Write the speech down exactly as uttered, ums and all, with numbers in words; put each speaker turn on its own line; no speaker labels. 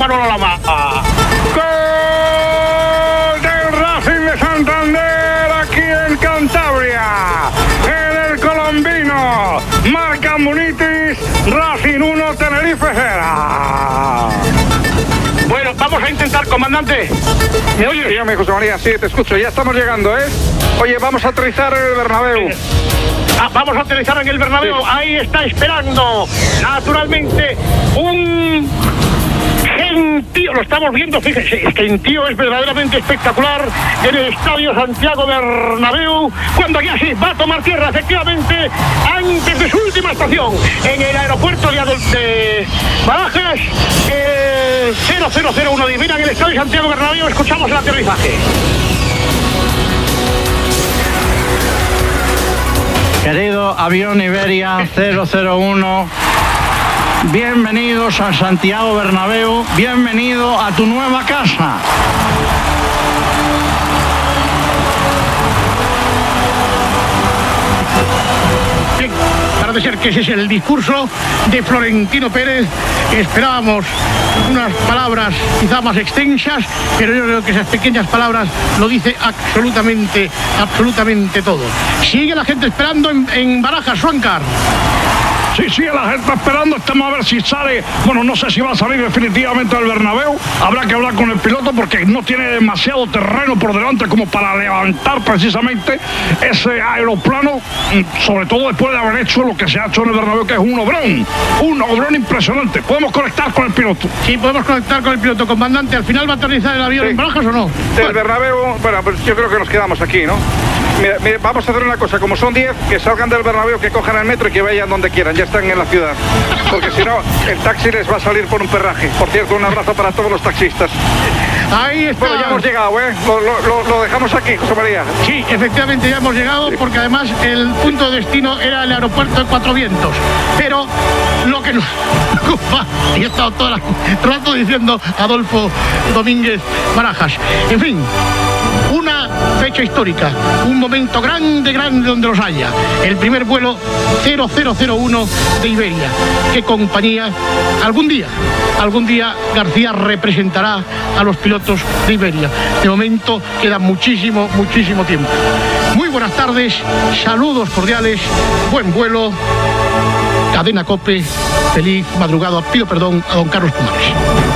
Manolo Lama.
¡Gol del Racing de Santander aquí en Cantabria! En el Colombino, marca Munitis, Racing uno, Tenerife cero.
Bueno, vamos a intentar, comandante. ¿Me oyes?
Dígame, José María, sí, te escucho, ya estamos llegando, ¿eh? Oye, vamos a aterrizar en el Bernabéu.
Ah, vamos a aterrizar en el Bernabéu. Sí. Ahí está esperando, naturalmente, un gentío. Lo estamos viendo, fíjese, el gentío es verdaderamente espectacular en el Estadio Santiago Bernabéu, cuando ya sí va a tomar tierra, efectivamente, antes de su última estación, en el aeropuerto de, Adol de Barajas, eh, cero cero cero uno de Iberia en el Estadio Santiago Bernabéu. Escuchamos el aterrizaje.
Querido avión Iberia cero cero uno, bienvenidos a Santiago Bernabéu, bienvenido a tu nueva casa.
Bien, parece ser que ese es el discurso de Florentino Pérez. Esperábamos unas palabras quizá más extensas, pero yo creo que esas pequeñas palabras lo dice absolutamente, absolutamente todo. Sigue la gente esperando en, en Barajas, Juancar.
Sí, sí, la gente está esperando, estamos a ver si sale, bueno, no sé si va a salir definitivamente del Bernabéu, habrá que hablar con el piloto porque no tiene demasiado terreno por delante como para levantar precisamente ese aeroplano, sobre todo después de haber hecho lo que se ha hecho en el Bernabéu, que es un obrón, un obrón impresionante. ¿Podemos conectar con el piloto?
Sí, podemos conectar con el piloto, comandante. ¿Al final va a aterrizar el avión sí. en Barajas o no?
Del bueno. Bernabéu, bueno, pues yo creo que nos quedamos aquí, ¿no? Mira, mira, vamos a hacer una cosa, como son diez, que salgan del Bernabéu, que cojan el metro y que vayan donde quieran, ya están en la ciudad, porque si no, el taxi les va a salir por un perraje. Por cierto, un abrazo para todos los taxistas.
Ahí está.
Bueno, ya hemos llegado, ¿eh? Lo, lo, lo dejamos aquí, José María.
Sí, efectivamente ya hemos llegado, sí. Porque además el punto de destino era el aeropuerto de Cuatro Vientos, pero lo que nos ocupa, y he estado todo el rato diciendo Adolfo Domínguez Barajas, en fin, una fecha histórica, un momento grande, grande donde los haya. El primer vuelo cero cero cero uno de Iberia. ¿Qué compañía? Algún día, algún día García representará a los pilotos de Iberia. De momento queda muchísimo, muchísimo tiempo. Muy buenas tardes, saludos cordiales, buen vuelo, Cadena COPE, feliz madrugada. Pido perdón a don Carlos Pumares.